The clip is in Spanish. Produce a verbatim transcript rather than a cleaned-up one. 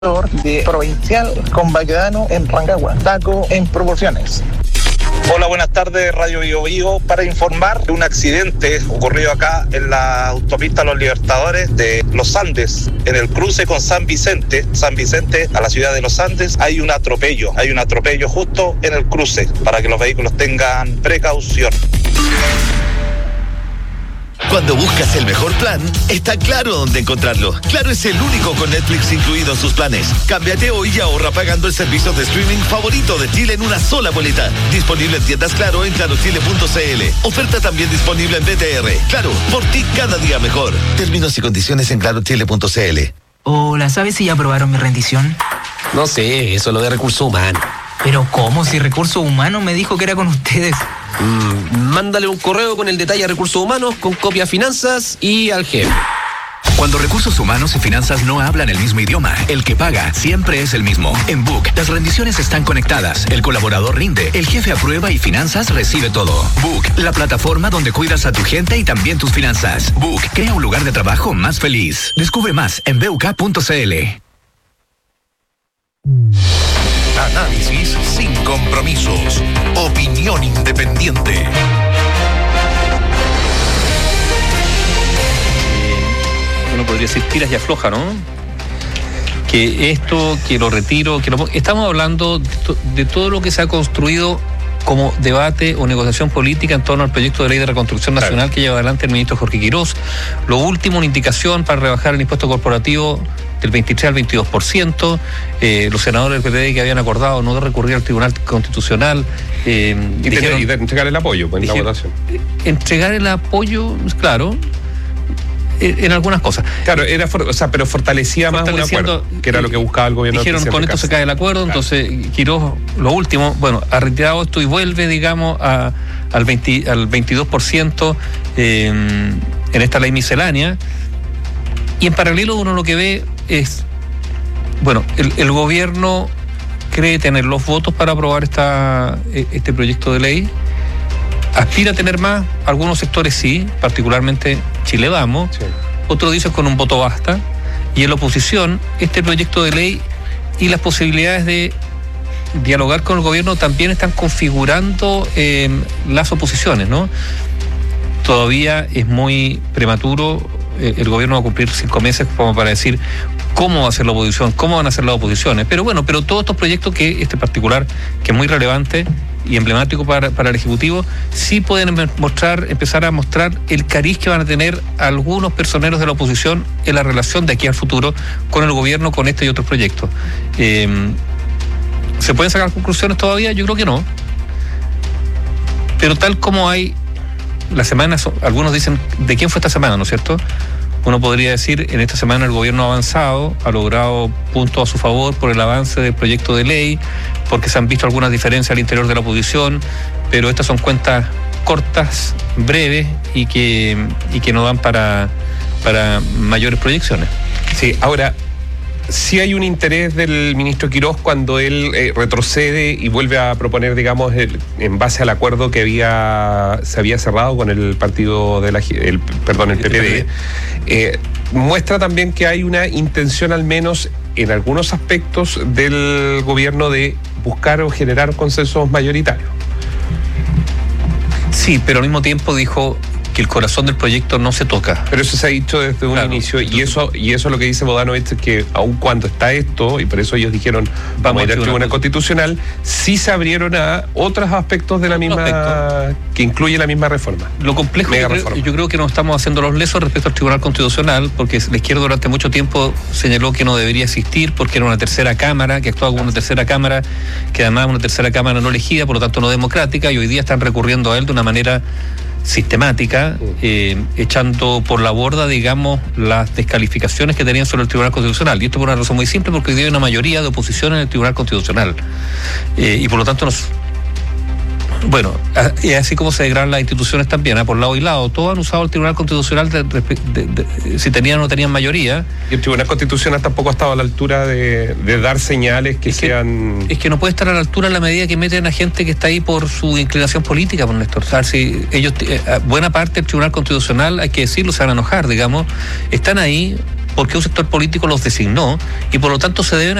de provincial con Baquedano en Rancagua, taco en proporciones. Hola, buenas tardes, Radio Bio Bio, para informar de un accidente ocurrido acá en la autopista Los Libertadores de Los Andes, en el cruce con San Vicente, San Vicente a la ciudad de Los Andes. Hay un atropello, hay un atropello justo en el cruce, para que los vehículos tengan precaución. Cuando buscas el mejor plan, está Claro dónde encontrarlo. Claro es el único con Netflix incluido en sus planes. Cámbiate hoy y ahorra pagando el servicio de streaming favorito de Chile en una sola boleta. Disponible en tiendas Claro en claro chile punto c l. Oferta también disponible en B T R. Claro, por ti cada día mejor. Términos y condiciones en claro chile punto c l. Hola, ¿sabes si ya aprobaron mi rendición? No sé, eso es lo de recursos humanos. ¿Pero cómo? Si Recursos Humanos me dijo que era con ustedes. Mm, mándale un correo con el detalle a Recursos Humanos, con copia a Finanzas y al jefe. Cuando Recursos Humanos y Finanzas no hablan el mismo idioma, el que paga siempre es el mismo. En Book, las rendiciones están conectadas, el colaborador rinde, el jefe aprueba y Finanzas recibe todo. Book, la plataforma donde cuidas a tu gente y también tus finanzas. Book, crea un lugar de trabajo más feliz. Descubre más en b u k punto c l. Análisis sin compromisos. Opinión independiente. Uno podría decir tiras y afloja, ¿no? Que esto, que lo retiro, que lo... Estamos hablando de, to... de todo lo que se ha construido como debate o negociación política en torno al proyecto de ley de reconstrucción nacional, claro, que lleva adelante el ministro Jorge Quirós. Lo último, una indicación para rebajar el impuesto corporativo del veintitrés al veintidós por ciento. Eh, los senadores del P P D que habían acordado no de recurrir al Tribunal Constitucional. Eh, y, dijeron, de, y de entregar el apoyo pues, en dijeron, la votación. Entregar el apoyo, claro, en algunas cosas. Claro, era for, o sea, pero fortalecía más un acuerdo, que era lo que buscaba el gobierno. Dijeron, con esto se cae el acuerdo, claro. Entonces Quirós, lo último, bueno, ha retirado esto y vuelve, digamos, a, al, veinte, al veintidós por ciento eh, en esta ley miscelánea. Y en paralelo uno lo que ve es, bueno, el, el gobierno cree tener los votos para aprobar esta, este proyecto de ley. Aspira a tener más, algunos sectores sí, particularmente Chile Vamos, sí. Otros dicen con un voto basta, y en la oposición este proyecto de ley y las posibilidades de dialogar con el gobierno también están configurando eh, las oposiciones, ¿no? Todavía es muy prematuro, eh, el gobierno va a cumplir cinco meses como para decir cómo va a ser la oposición, cómo van a ser las oposiciones, pero bueno, pero todos estos proyectos que este particular, que es muy relevante y emblemático para, para el Ejecutivo, sí pueden mostrar, empezar a mostrar el cariz que van a tener algunos personeros de la oposición en la relación de aquí al futuro con el gobierno, con este y otros proyectos. Eh, ¿Se pueden sacar conclusiones todavía? Yo creo que no. Pero tal como hay la semana, algunos dicen, ¿de quién fue esta semana, no es cierto? Uno podría decir, en esta semana el gobierno ha avanzado, ha logrado puntos a su favor por el avance del proyecto de ley, porque se han visto algunas diferencias al interior de la oposición, pero estas son cuentas cortas, breves y que, y que no dan para, para mayores proyecciones. Sí, ahora, sí hay un interés del ministro Quirós cuando él eh, retrocede y vuelve a proponer, digamos, el, en base al acuerdo que había se había cerrado con el partido de la, el, perdón, el P P D. Eh, muestra también que hay una intención, al menos en algunos aspectos del gobierno, de buscar o generar consensos mayoritarios. Sí, pero al mismo tiempo dijo que el corazón del proyecto no se toca. Pero eso se ha dicho desde un claro, inicio, y eso y eso es lo que dice Bodanovich, que aun cuando está esto, y por eso ellos dijeron vamos, vamos a ir al Tribunal Constitucional, sí se abrieron a otros aspectos de la misma, aspectos. que incluye la misma reforma. Lo complejo, yo creo, yo creo que nos estamos haciendo los lesos respecto al Tribunal Constitucional, porque la izquierda durante mucho tiempo señaló que no debería existir, porque era una tercera cámara, que actuaba como una tercera cámara, que además una tercera cámara no elegida, por lo tanto no democrática, y hoy día están recurriendo a él de una manera sistemática, eh, echando por la borda, digamos, las descalificaciones que tenían sobre el Tribunal Constitucional. Y esto por una razón muy simple, porque hoy día hay una mayoría de oposición en el Tribunal Constitucional. Eh, y por lo tanto nos... Bueno, y así como se degradan las instituciones también, ¿eh? Por lado y lado, todos han usado el Tribunal Constitucional de, de, de, de, si tenían o no tenían mayoría. Y el Tribunal Constitucional tampoco ha estado a la altura de, de dar señales que, es que sean... Es que no puede estar a la altura en la medida que meten a gente que está ahí por su inclinación política, por Néstor. O sea, si ellos, buena parte del Tribunal Constitucional, hay que decirlo, se van a enojar, digamos, están ahí por qué un sector político los designó y por lo tanto se deben